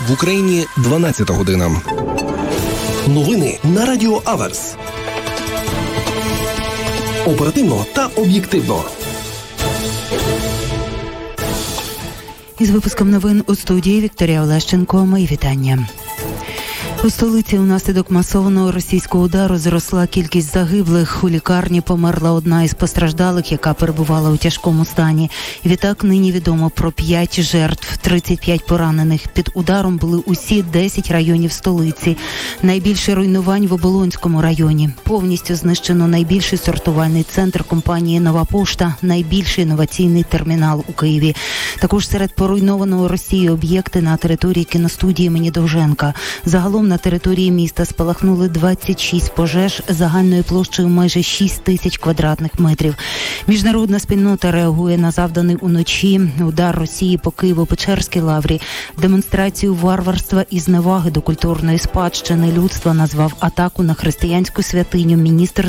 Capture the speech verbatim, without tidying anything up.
В Україні дванадцята година. Новини на Радіо Аверс. Оперативно та об'єктивно. Із випуском новин у студії Вікторія Олещенко. Мої вітання. У столиці унаслідок масованого російського удару зросла кількість загиблих. У лікарні померла одна із постраждалих, яка перебувала у тяжкому стані. Відтак нині відомо про п'ять жертв, тридцять п'ять поранених. Під ударом були усі десять районів столиці. Найбільше руйнувань в Оболонському районі. Повністю знищено найбільший сортувальний центр компанії «Нова пошта», найбільший інноваційний термінал у Києві. Також серед поруйнованого Росією об'єкти на території кіностудії імені Довженка. Загалом на території міста спалахнули двадцять шість пожеж загальною площею майже шість тисяч квадратних метрів. Міжнародна спільнота реагує на завданий уночі удар Росії по Києво-Печерській лаврі. Демонстрацію варварства і зневаги до культурної спадщини людства назвав атаку на християнську святиню міністр